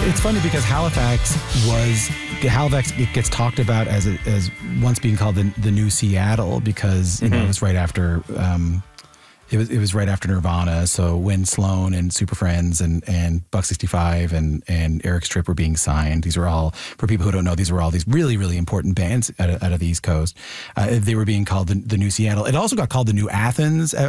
It's funny because Halifax gets talked about as once being called the new Seattle because it was right after it was right after Nirvana. So when Sloan and Super Friends and Buck 65 and Eric Stripp were being signed, these were all, for people who don't know, these were all these really, really important bands out of the East Coast. They were being called the new Seattle. It also got called the new Athens